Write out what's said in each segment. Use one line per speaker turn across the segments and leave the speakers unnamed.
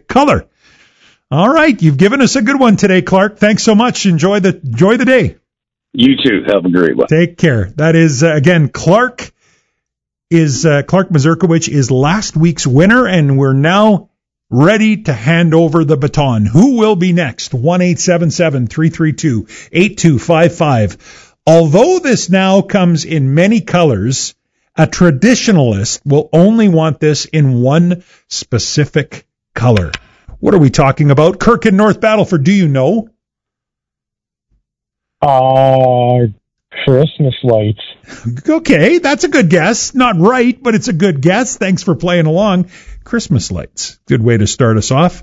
color. All right, you've given us a good one today, Clark. Thanks so much. Enjoy the day.
You too. Have a great one.
Take care. That is, again, Clark Mazurkiewicz is last week's winner, and we're now ready to hand over the baton. Who will be next? 1-877-332-8255. Although this now comes in many colors, a traditionalist will only want this in one specific color. What are we talking about? Kirk in North Battleford, do you know?
Christmas lights.
Okay, that's a good guess. Not right, but it's a good guess. Thanks for playing along. Christmas lights. Good way to start us off.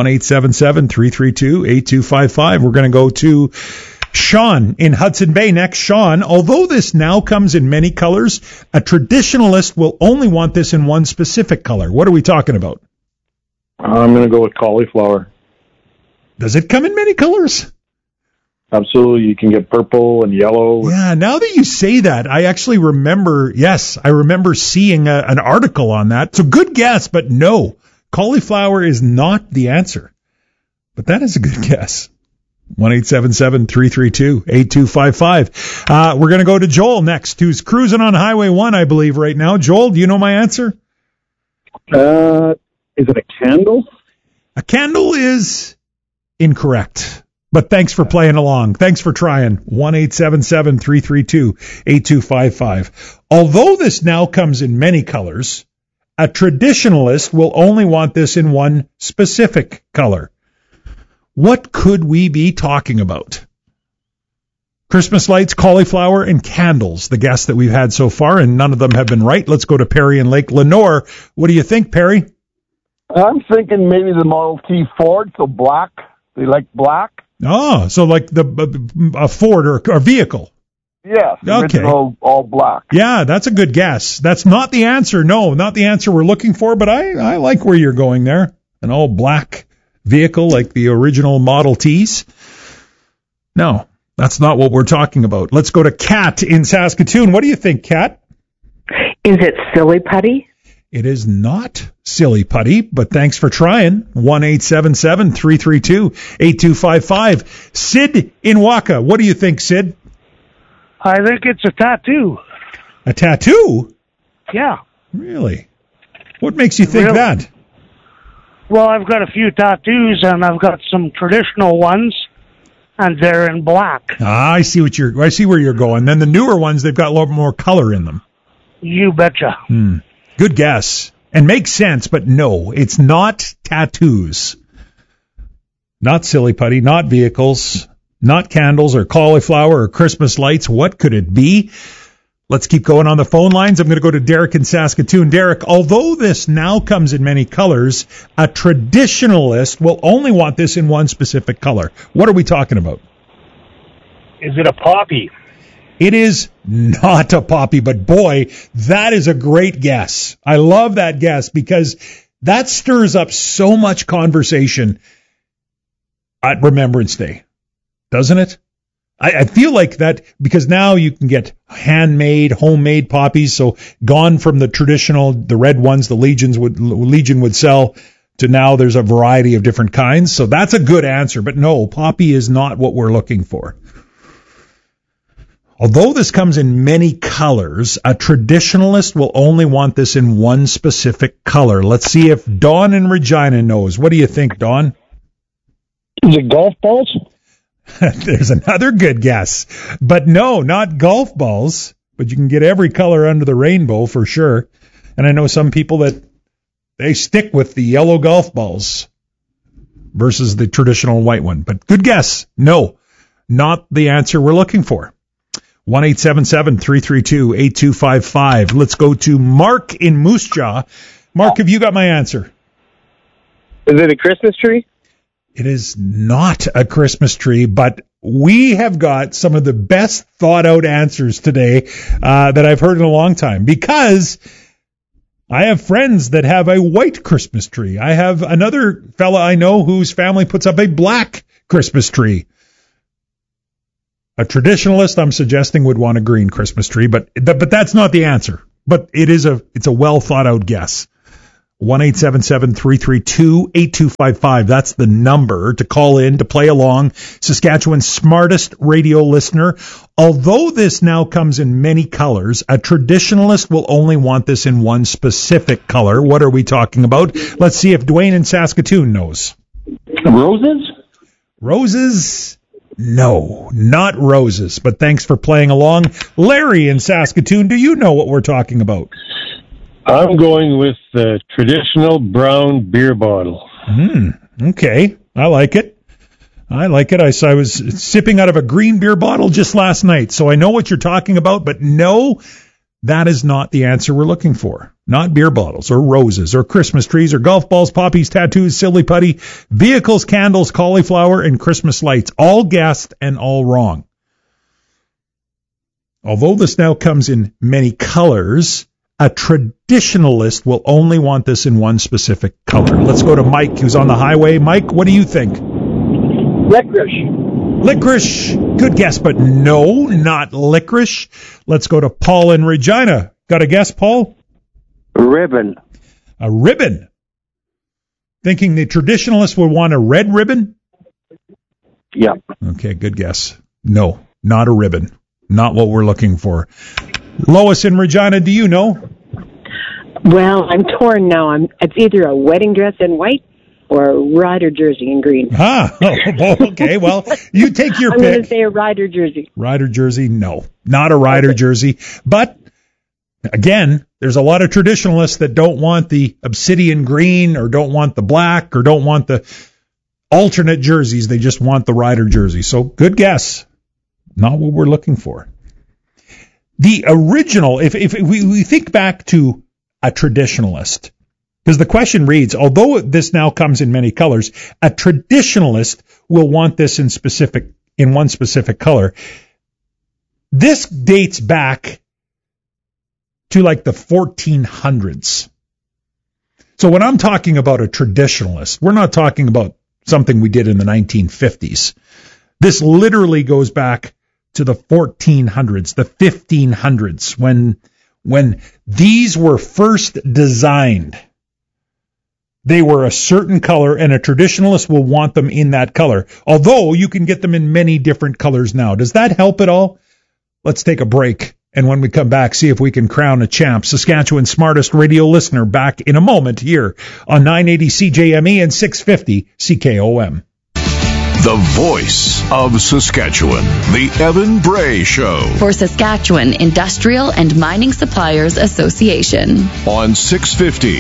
1-877-332-8255. We're going to go to Sean in Hudson Bay next. Sean, although this now comes in many colors, a traditionalist will only want this in one specific color. What are we talking about?
I'm going to go with cauliflower.
Does it come in many colors?
Absolutely. You can get purple and yellow.
Yeah, now that you say that, I actually remember, I remember seeing an article on that. So good guess, but no. Cauliflower is not the answer. But that is a good guess. 1-877-332-8255. We're going to go to Joel next, who's cruising on Highway 1, I believe, right now. Joel, do you know my answer?
Is it a candle?
A candle is incorrect. But thanks for playing along. Thanks for trying. 1-877-332-8255. Although this now comes in many colors, a traditionalist will only want this in one specific color. What could we be talking about? Christmas lights, cauliflower, and candles, the guests that we've had so far, and none of them have been right. Let's go to Perry in Lake Lenore. What do you think, Perry?
I'm thinking maybe the Model T Ford, so black. They like black.
Oh, so like a Ford or a vehicle.
Yes,
okay.
All black.
Yeah, that's a good guess. That's not the answer. No, not the answer we're looking for, but I like where you're going there. An all black vehicle like the original Model Ts. No, that's not what we're talking about. Let's go to Kat in Saskatoon. What do you think, Kat?
Is it silly putty?
It is not silly putty, but thanks for trying. 1-877-332-8255. Sid in Waka. What do you think, Sid?
I think it's a tattoo.
A tattoo?
Yeah.
Really? What makes you think that?
Well, I've got a few tattoos, and I've got some traditional ones, and they're in black.
I see where you're going. Then the newer ones, they've got a lot more color in them.
You betcha.
Good guess. And makes sense, but no, it's not tattoos. Not silly putty, not vehicles, not candles or cauliflower or Christmas lights. What could it be? Let's keep going on the phone lines. I'm going to go to Derek in Saskatoon. Derek, although this now comes in many colors, a traditionalist will only want this in one specific color. What are we talking about?
Is it a poppy?
It is not a poppy, but boy, that is a great guess. I love that guess because that stirs up so much conversation at Remembrance Day, doesn't it? I feel like that because now you can get handmade, homemade poppies, so gone from the traditional, the red ones the Legion would sell, to now there's a variety of different kinds. So that's a good answer, but no, poppy is not what we're looking for. Although this comes in many colors, a traditionalist will only want this in one specific color. Let's see if Dawn in Regina knows. What do you think, Dawn?
Is it golf balls?
There's another good guess. But no, not golf balls. But you can get every color under the rainbow for sure. And I know some people that they stick with the yellow golf balls versus the traditional white one. But good guess. No, not the answer we're looking for. 1-877-332-8255. Let's go to Mark in Moose Jaw. Mark, have you got my answer?
Is it a Christmas tree?
It is not a Christmas tree, but we have got some of the best thought out answers today that I've heard in a long time, because I have friends that have a white Christmas tree. I have another fella I know whose family puts up a black Christmas tree. A traditionalist, I'm suggesting, would want a green Christmas tree, but that's not the answer. But it's a well thought out guess. 1-877-332-8255. That's the number to call in to play along. Saskatchewan's smartest radio listener. Although this now comes in many colors, a traditionalist will only want this in one specific color. What are we talking about? Let's see if Dwayne in Saskatoon knows.
Roses?
Roses? No, not roses, but thanks for playing along. Larry in Saskatoon, do you know what we're talking about?
I'm going with the traditional brown beer bottle.
Okay, I like it. I was sipping out of a green beer bottle just last night, so I know what you're talking about, but no, that is not the answer we're looking for. Not beer bottles or roses or Christmas trees or golf balls, poppies, tattoos, silly putty, vehicles, candles, cauliflower, and Christmas lights. All guessed and all wrong. Although this now comes in many colors, a traditionalist will only want this in one specific color. Let's go to Mike, who's on the highway. Mike, what do you think?
Licorice.
Licorice. Good guess, but no, not licorice. Let's go to Paul in Regina. Got a guess, Paul?
Ribbon.
A ribbon. Thinking the traditionalist would want a red ribbon?
Yeah.
Okay, good guess. No, not a ribbon. Not what we're looking for. Lois in Regina, do you know?
Well, I'm torn now. It's either a wedding dress in white or a rider jersey in green.
Okay. Well, you take your
pick. I'm going to say a rider jersey.
Rider jersey? No, not a rider jersey. But, again, there's a lot of traditionalists that don't want the obsidian green or don't want the black or don't want the alternate jerseys. They just want the rider jersey. So, good guess. Not what we're looking for. The original, if we think back to a traditionalist, because the question reads, although this now comes in many colors, a traditionalist will want this in one specific color. This dates back to like the 1400s. So when I'm talking about a traditionalist, we're not talking about something we did in the 1950s. This literally goes back to the 1400s, the 1500s, when these were first designed. They were a certain color, and a traditionalist will want them in that color, although you can get them in many different colors now. Does that help at all? Let's take a break, and when we come back, see if we can crown a champ. Saskatchewan's smartest radio listener back in a moment here on 980 CJME and 650 CKOM.
The voice of Saskatchewan, the Evan Bray Show.
For Saskatchewan Industrial and Mining Suppliers Association.
On 650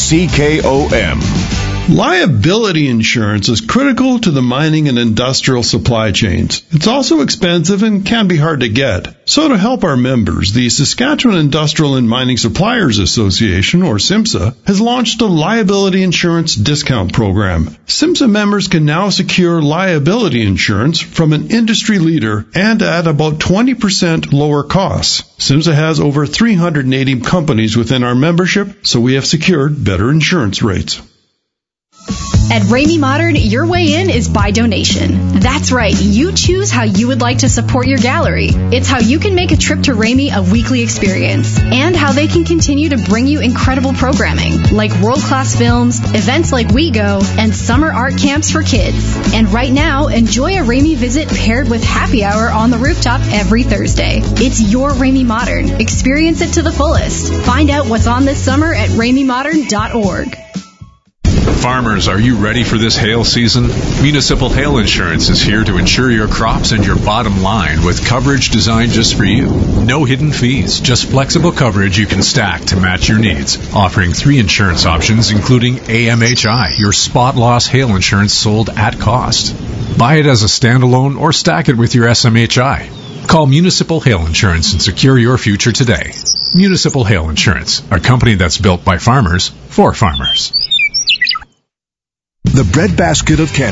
CKOM.
Liability insurance is critical to the mining and industrial supply chains. It's also expensive and can be hard to get. So to help our members, the Saskatchewan Industrial and Mining Suppliers Association, or SIMSA, has launched a liability insurance discount program. SIMSA members can now secure liability insurance from an industry leader and at about 20% lower costs. SIMSA has over 380 companies within our membership, so we have secured better insurance rates.
At Ramey Modern, your way in is by donation. That's right, you choose how you would like to support your gallery. It's how you can make a trip to Ramey a weekly experience, and how they can continue to bring you incredible programming, like world-class films, events like We Go, and summer art camps for kids. And right now, enjoy a Ramey visit paired with happy hour on the rooftop every Thursday. It's your Ramey Modern. Experience it to the fullest. Find out what's on this summer at RameyModern.org.
Farmers, are you ready for this hail season? Municipal Hail Insurance is here to insure your crops and your bottom line with coverage designed just for you. No hidden fees, just flexible coverage you can stack to match your needs. Offering 3 insurance options, including AMHI, your spot loss hail insurance sold at cost. Buy it as a standalone or stack it with your SMHI. Call Municipal Hail Insurance and secure your future today. Municipal Hail Insurance, a company that's built by farmers for farmers.
The breadbasket of Canada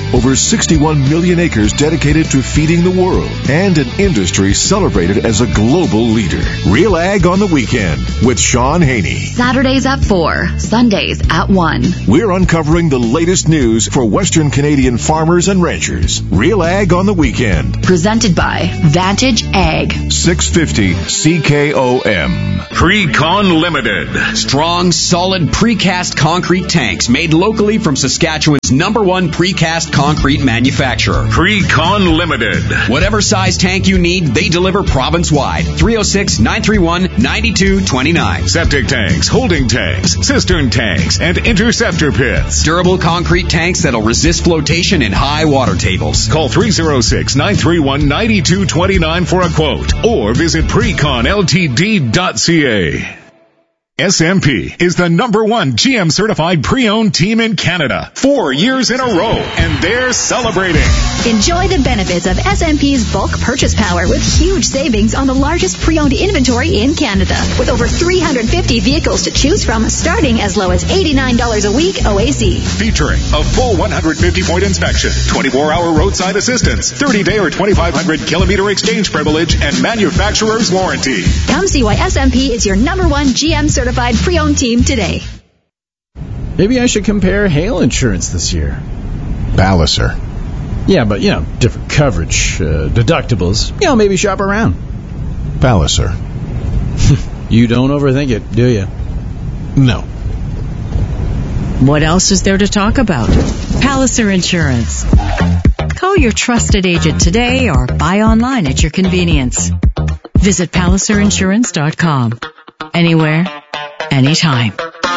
over 61 million acres dedicated to feeding the world, and an industry celebrated as a global leader. Real Ag on the Weekend with Sean Haney.
Saturdays at 4, Sundays at 1.
We're uncovering the latest news for Western Canadian farmers and ranchers. Real Ag on the Weekend.
Presented by Vantage Ag.
650 CKOM.
Pre-Con Limited. Strong, solid precast concrete tanks made locally from Saskatchewan's #1 precast concrete manufacturer. Pre-Con Limited. Whatever size tank you need, they deliver province-wide. 306-931-9229.
Septic tanks, holding tanks, cistern tanks, and interceptor pits.
Durable concrete tanks that'll resist flotation in high water tables.
Call 306-931-9229 for a quote, or visit preconltd.ca. SMP is the #1 GM certified pre-owned team in Canada, 4 years in a row, and they're celebrating.
Enjoy the benefits of SMP's bulk purchase power with huge savings on the largest pre-owned inventory in Canada. With over 350 vehicles to choose from, starting as low as $89 a week OAC.
Featuring a full 150-point inspection, 24-hour roadside assistance, 30-day or 2,500-kilometer exchange privilege, and manufacturer's warranty.
Come see why SMP is your #1 GM certified pre-owned team today.
Maybe I should compare hail insurance this year.
Palliser.
Yeah, but, different coverage, deductibles. Maybe shop around.
Palliser.
You don't overthink it, do you?
No.
What else is there to talk about? Palliser Insurance. Call your trusted agent today or buy online at your convenience. Visit PalliserInsurance.com. Anywhere, anytime.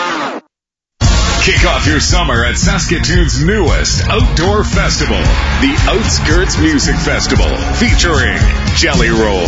Kick off your summer at Saskatoon's newest outdoor festival, the Outskirts Music Festival, featuring Jelly Roll.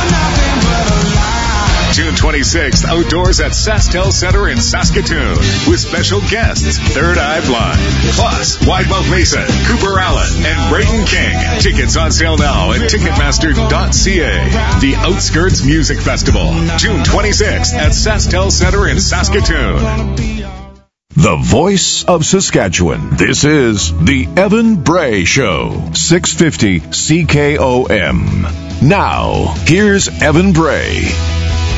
June 26th, outdoors at SaskTel Center in Saskatoon, with special guests Third Eye Blind, plus Widemouth Mason, Cooper Allen, and Braden King. Tickets on sale now at Ticketmaster.ca. The Outskirts Music Festival, June 26th at SaskTel Center in Saskatoon.
The voice of Saskatchewan. This is the Evan Bray Show. 650 CKOM. Now, here's Evan Bray.